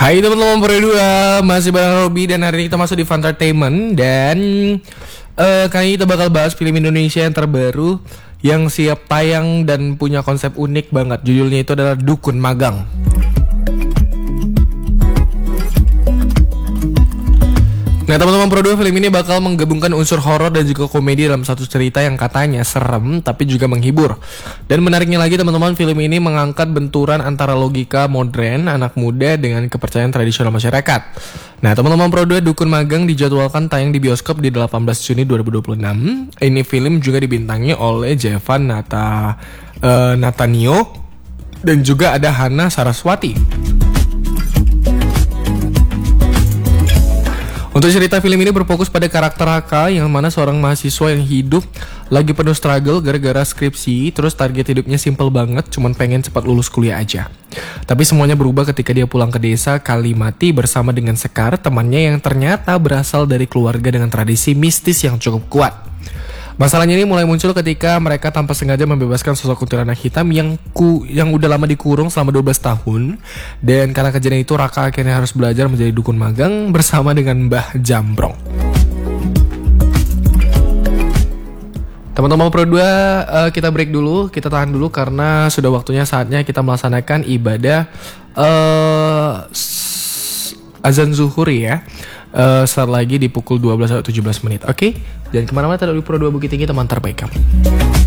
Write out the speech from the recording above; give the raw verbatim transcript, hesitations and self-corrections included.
Hai teman-teman Pro dua, masih bareng Robi dan hari ini kita masuk di Funtertainment. Dan uh, kali ini kita bakal bahas film Indonesia yang terbaru yang siap tayang dan punya konsep unik banget. Judulnya itu adalah Dukun Magang. Nah teman-teman Pro dua, film ini bakal menggabungkan unsur horor dan juga komedi dalam satu cerita yang katanya serem tapi juga menghibur. Dan menariknya lagi teman-teman, film ini mengangkat benturan antara logika modern anak muda dengan kepercayaan tradisional masyarakat. Nah teman-teman Pro dua, Dukun Magang dijadwalkan tayang di bioskop di delapan belas Juni dua ribu dua puluh enam. Ini film juga dibintangi oleh Jevan Nata, uh, Natanio dan juga ada Hana Saraswati. Untuk cerita film ini berfokus pada karakter Haka, yang mana seorang mahasiswa yang hidup lagi penuh struggle gara-gara skripsi. Terus target hidupnya simple banget, cuman pengen cepat lulus kuliah aja. Tapi semuanya berubah ketika dia pulang ke desa Kalimati bersama dengan Sekar, temannya yang ternyata berasal dari keluarga dengan tradisi mistis yang cukup kuat. Masalahnya ini mulai muncul ketika mereka tanpa sengaja membebaskan sosok kuntilanak hitam yang ku yang udah lama dikurung selama dua belas tahun. Dan karena kejadian itu, Raka akhirnya harus belajar menjadi dukun magang bersama dengan Mbah Jambrong. Teman-teman Pro dua, uh, kita break dulu, kita tahan dulu karena sudah waktunya saatnya kita melaksanakan ibadah uh, azan zuhur ya. Uh, start lagi di pukul dua belas atau tujuh belas menit. Oke, okay? Jangan kemana-mana, tetap di Pro dua Bukit Tinggi, teman terbaik kamu.